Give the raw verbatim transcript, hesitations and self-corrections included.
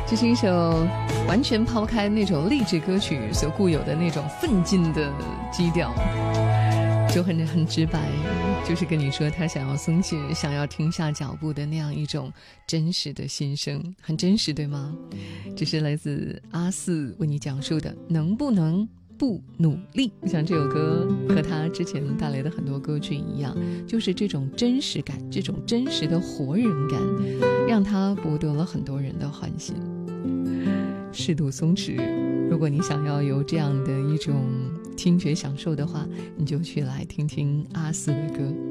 这是一首完全抛开那种励志歌曲所固有的那种奋进的基调，就很很直白，就是跟你说他想要松懈，想要停下脚步的那样一种真实的心声，很真实，对吗？这是来自阿四为你讲述的能不能不努力。我想这首歌和他之前带来的很多歌曲一样，就是这种真实感，这种真实的活人感，让他博得了很多人的欢心。适度松弛，如果你想要有这样的一种听觉享受的话，你就去来听听阿四的歌。